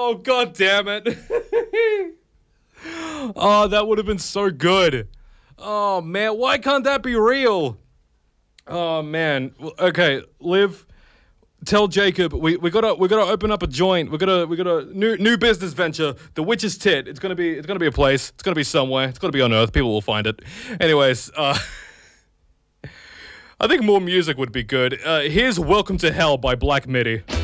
Oh, god damn it. Oh, that would have been so good. Oh, man, why can't that be real? Oh, man. Okay, Liv, tell Jacob we gotta open up a joint. We got a new business venture, the Witch's Tit. It's gonna be a place. It's gonna be somewhere. It's gonna be on Earth. People will find it. Anyways, I think more music would be good. Here's Welcome to Hell by Black Midi.